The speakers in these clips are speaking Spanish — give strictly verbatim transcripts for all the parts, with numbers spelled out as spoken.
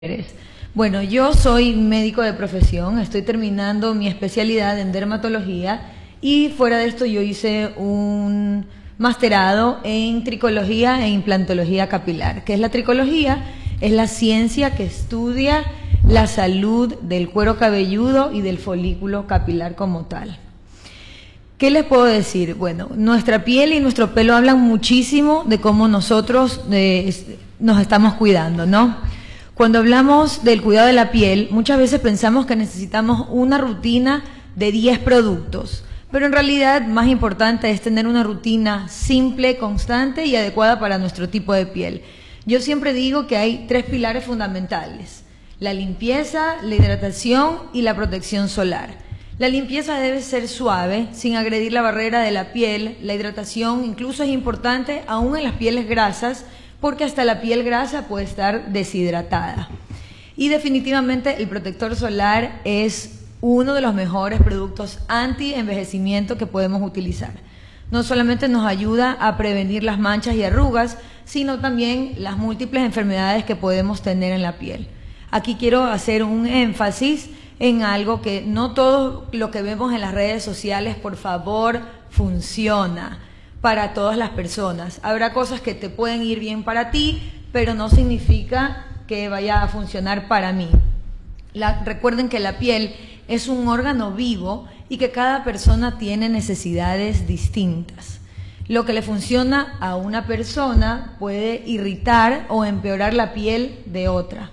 Eres. Bueno, yo soy médico de profesión, estoy terminando mi especialidad en dermatología y fuera de esto yo hice un masterado en tricología e implantología capilar. ¿Qué es la tricología? Es la ciencia que estudia la salud del cuero cabelludo y del folículo capilar como tal. ¿Qué les puedo decir? Bueno, nuestra piel y nuestro pelo hablan muchísimo de cómo nosotros eh, nos estamos cuidando, ¿no? Cuando hablamos del cuidado de la piel, muchas veces pensamos que necesitamos una rutina de diez productos, pero en realidad más importante es tener una rutina simple, constante y adecuada para nuestro tipo de piel. Yo siempre digo que hay tres pilares fundamentales: la limpieza, la hidratación y la protección solar. La limpieza debe ser suave, sin agredir la barrera de la piel. La hidratación incluso es importante aún en las pieles grasas, porque hasta la piel grasa puede estar deshidratada. Y definitivamente el protector solar es uno de los mejores productos anti-envejecimiento que podemos utilizar. No solamente nos ayuda a prevenir las manchas y arrugas, sino también las múltiples enfermedades que podemos tener en la piel. Aquí quiero hacer un énfasis en algo que no todo lo que vemos en las redes sociales, por favor, funciona para todas las personas. Habrá cosas que te pueden ir bien para ti, pero no significa que vaya a funcionar para mí. La, recuerden que la piel es un órgano vivo y que cada persona tiene necesidades distintas. Lo que le funciona a una persona puede irritar o empeorar la piel de otra.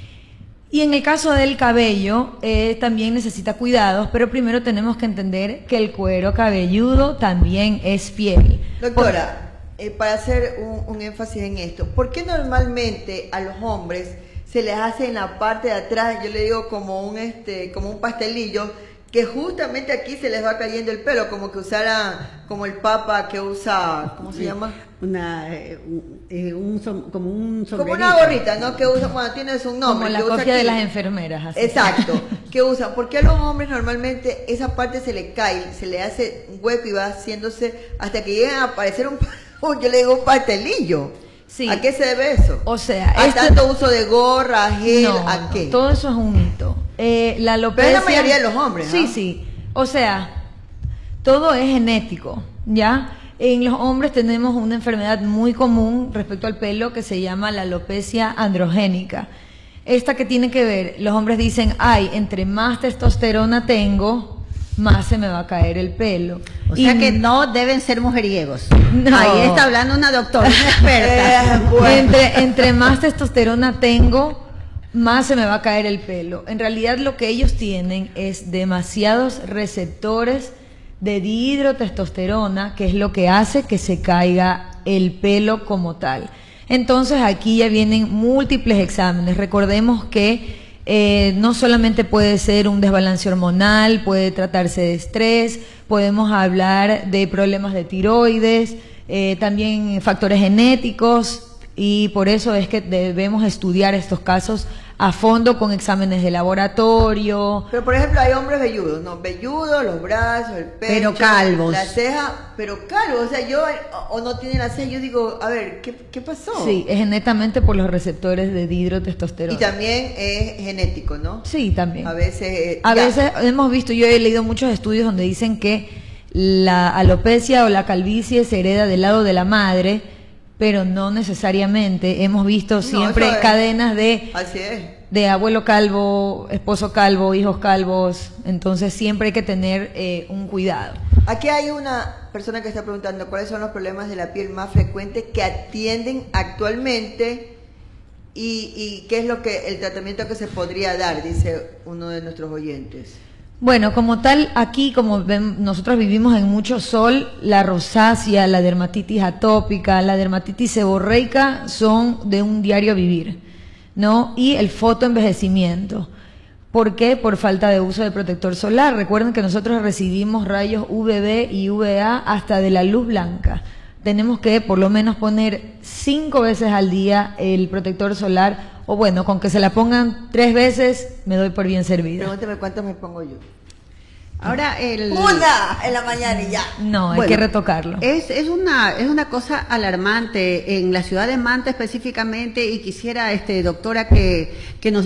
Y en el caso del cabello, eh, también necesita cuidados, pero primero tenemos que entender que el cuero cabelludo también es piel. Doctora, Por... eh, para hacer un, un énfasis en esto, ¿por qué normalmente a los hombres se les hace en la parte de atrás, yo le digo como un, este, como un pastelillo, que justamente aquí se les va cayendo el pelo, como que usara, como el papa que usa, ¿cómo se llama? Una, eh, un, eh, un som, como un sombrerito. Como una gorrita, ¿no? Que usa, bueno, tienes un nombre. Como la copia de las enfermeras. Así. Exacto, que usan. Porque a los hombres normalmente esa parte se le cae, se le hace un hueco y va haciéndose hasta que llegan a aparecer un, yo le digo un pastelillo. Sí. ¿A qué se debe eso? O sea, ¿a esto... tanto uso de gorra, gel, no, a qué? No, todo eso es un mito. Eh, la alopecia... Pero es la mayoría de los hombres, ¿no? Sí, sí. O sea, todo es genético, ¿ya? En los hombres tenemos una enfermedad muy común respecto al pelo que se llama la alopecia androgénica. Esta que tiene que ver, los hombres dicen, ay, entre más testosterona tengo, más se me va a caer el pelo. O sea y, que no deben ser mujeriegos. No. Ahí está hablando una doctora, una experta. eh, bueno. entre, entre más testosterona tengo, más se me va a caer el pelo. En realidad lo que ellos tienen es demasiados receptores de dihidrotestosterona, que es lo que hace que se caiga el pelo como tal. Entonces aquí ya vienen múltiples exámenes. Recordemos que eh, no solamente puede ser un desbalance hormonal, puede tratarse de estrés, podemos hablar de problemas de tiroides, eh, también factores genéticos, y por eso es que debemos estudiar estos casos a fondo con exámenes de laboratorio. Pero por ejemplo hay hombres velludos, ¿no? Velludos, los brazos, el pecho, pero calvos, la ceja, pero calvos, o sea, yo, o, o no tienen la ceja, yo digo, a ver, ¿qué, qué pasó? Sí, es netamente por los receptores de dihidrotestosterona. Y también es genético, ¿no? Sí, también. A veces... A ya. veces hemos visto, yo he leído muchos estudios donde dicen que la alopecia o la calvicie se hereda del lado de la madre, pero no necesariamente. Hemos visto siempre no, cadenas de, así es. de abuelo calvo, esposo calvo, hijos calvos, entonces siempre hay que tener eh, un cuidado. Aquí hay una persona que está preguntando cuáles son los problemas de la piel más frecuentes que atienden actualmente y, y qué es lo que el tratamiento que se podría dar, dice uno de nuestros oyentes. Bueno, como tal, aquí como ven, nosotros vivimos en mucho sol, la rosácea, la dermatitis atópica, la dermatitis seborreica son de un diario vivir, ¿no? Y el fotoenvejecimiento. ¿Por qué? Por falta de uso de protector solar. Recuerden que nosotros recibimos rayos U V B y U V A hasta de la luz blanca. Tenemos que por lo menos poner cinco veces al día el protector solar, o bueno, con que se la pongan tres veces, me doy por bien servida. Pregúntame cuántas me pongo yo. Ahora el Una en la mañana y ya. No, hay Bueno, que retocarlo. Es, es una es una cosa alarmante en la ciudad de Manta específicamente, y quisiera, este doctora, que, que nos